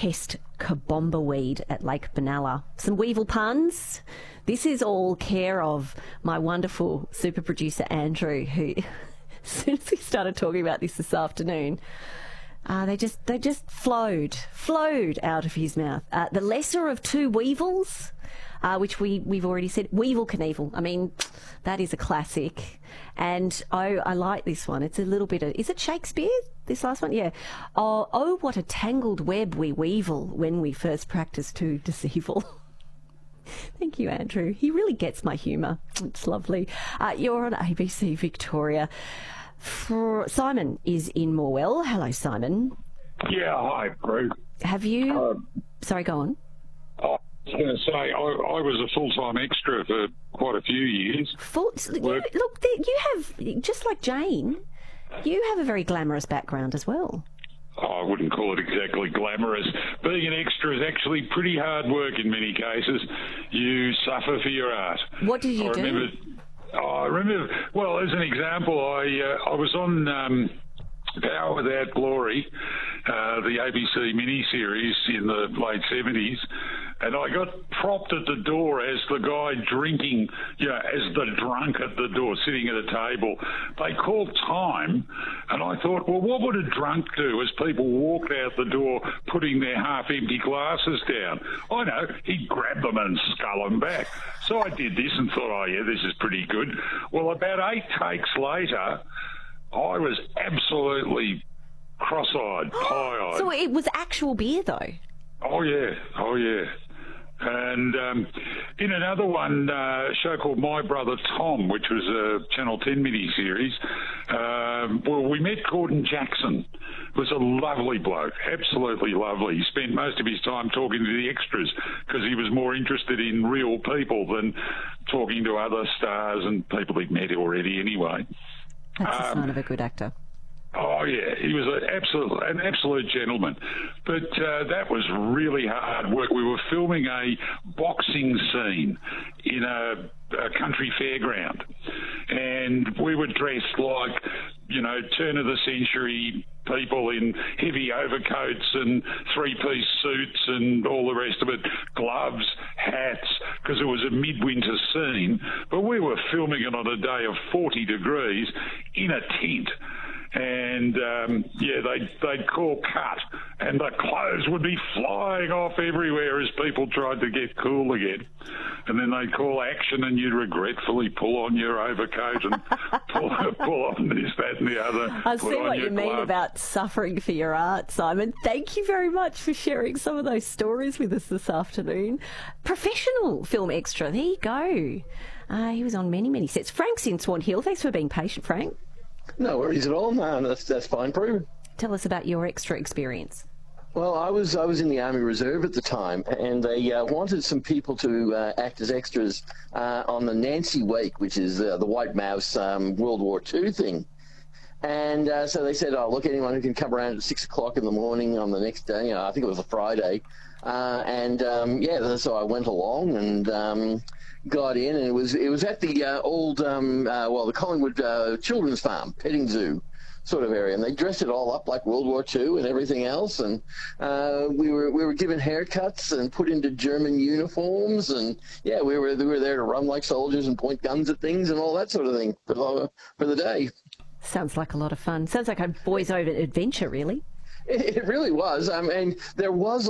pest kabomba at Lake Benalla. Some weevil puns. This is all care of my wonderful super producer Andrew, who, as soon as we started talking about this afternoon, they just flowed out of his mouth. The lesser of two weevils, which we've already said, Weevil Knievel. I mean, that is a classic. And I like this one. It's a little bit of, is it Shakespeare, this last one? Yeah. Oh, what a tangled web we weevil when we first practice to deceival. Thank you, Andrew. He really gets my humour. It's lovely. You're on ABC Victoria. Simon is in Morwell. Hello, Simon. Yeah, hi, Prue. Have you... Sorry, go on. I was going to say, I was a full-time extra for quite a few years. Look, you have, just like Jane, you have a very glamorous background as well. I wouldn't call it exactly glamorous. Being an extra is actually pretty hard work in many cases. You suffer for your art. What did you do? I remember, well, as an example, I was on Power Without Glory, the ABC miniseries in the late 70s, and I got propped at the door as the guy drinking, as the drunk at the door, sitting at a table. They called time, and I thought, well, what would a drunk do as people walked out the door putting their half-empty glasses down? I know, he'd grab them and scull them back. So I did this and thought, oh, yeah, this is pretty good. Well, about 8 takes later, I was absolutely cross-eyed, pie-eyed. So it was actual beer, though? Oh, yeah. And in another one, a show called My Brother Tom, which was a Channel 10 miniseries, we met Gordon Jackson. He was a lovely bloke, absolutely lovely. He spent most of his time talking to the extras because he was more interested in real people than talking to other stars and people he'd met already anyway. That's a sign of a good actor. Oh, yeah, he was an absolute gentleman. But that was really hard work. We were filming a boxing scene in a country fairground, and we were dressed like, turn-of-the-century people in heavy overcoats and three-piece suits and all the rest of it, gloves, hats, because it was a midwinter scene. But we were filming it on a day of 40 degrees in a tent. And, they'd call cut, and the clothes would be flying off everywhere as people tried to get cool again. And then they'd call action, and you'd regretfully pull on your overcoat and pull on this, that and the other. I see what you mean about suffering for your art, Simon. Thank you very much for sharing some of those stories with us this afternoon. Professional film extra, there you go. He was on many, many sets. Frank's in Swan Hill. Thanks for being patient, Frank. No worries at all, man. That's fine, Prue. Tell us about your extra experience. Well, I was in the Army Reserve at the time, and they wanted some people to act as extras on the Nancy Wake, which is the White Mouse World War II thing. And so they said, oh, look, anyone who can come around at 6 o'clock in the morning on the next day, I think it was a Friday. So I went along and got in, and it was at the old, the Collingwood Children's Farm, petting zoo sort of area, and they dressed it all up like World War II and everything else, and we were given haircuts and put into German uniforms, and we were there to run like soldiers and point guns at things and all that sort of thing for the day. Sounds like a lot of fun. Sounds like a boys' over adventure, really. It really was. I mean, there was